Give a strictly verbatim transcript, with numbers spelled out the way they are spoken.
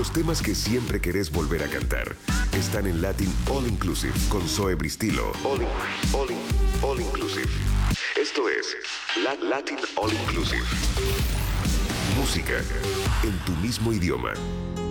Los temas que siempre querés volver a cantar están en Latin All Inclusive con Zoe Bristilo. All, in, all, in, all Inclusive. Esto es La Latin All Inclusive. Música en tu mismo idioma.